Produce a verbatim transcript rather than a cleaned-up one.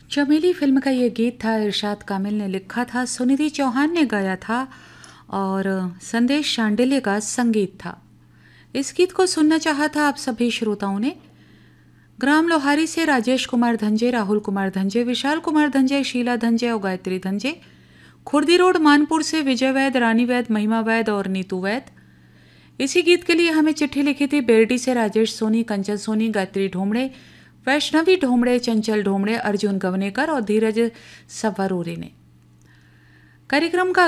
चमेली फिल्म का ये गीत था, इरशाद कामिल ने लिखा था, सुनिधि चौहान ने गाया था और संदेश शांडिल्य का संगीत था। इस गीत को सुनना चाहा था आप सभी श्रोताओं ने। ग्राम लोहारी से राजेश कुमार धंजे, राहुल कुमार धंजे, विशाल कुमार धंजे, शीला धंजे और गायत्री धंजे। खुर्दी रोड मानपुर से विजय वैद, रानी वैद, महिमा वैद और नीतू वैद। इसी गीत के लिए हमें चिट्ठी लिखी थी बेरडी से राजेश सोनी, कंचन सोनी, गायत्री ढोमड़े, वैष्णवी ढोमड़े, चंचल ढोमड़े, अर्जुन गवनेकर और धीरज सवारूरी ने। कार्यक्रम का